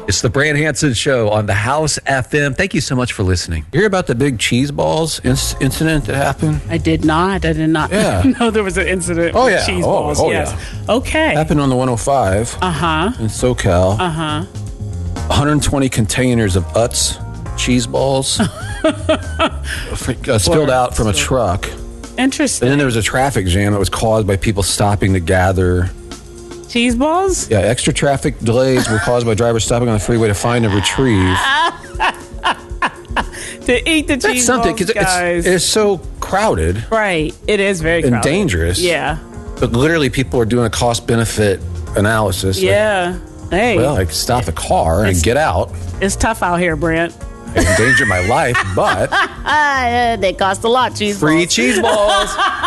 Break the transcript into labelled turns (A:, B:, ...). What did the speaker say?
A: It's the Brand Hansen Show on the House FM. Thank you so much for listening. You hear about the big cheese balls incident that happened?
B: I did not
A: Yeah.
B: know there was an incident with cheese balls. Yes.
A: Yeah.
B: Okay.
A: Happened on the 105 in SoCal. 120 containers of Utz cheese balls spilled out from a truck.
B: Interesting.
A: And then there was a traffic jam that was caused by people stopping to gather.
B: Cheese balls?
A: Yeah, extra traffic delays were caused by drivers stopping on the freeway to find and retrieve.
B: To eat the cheese balls, guys.
A: It's so crowded.
B: Right. It is very crowded.
A: And dangerous.
B: Yeah.
A: But literally, people are doing a cost-benefit analysis.
B: Yeah. Hey.
A: Well, I could stop the car and get out.
B: It's tough out here, Brent.
A: I endanger my life, but...
B: They cost a lot, cheese balls.
A: Free cheese balls.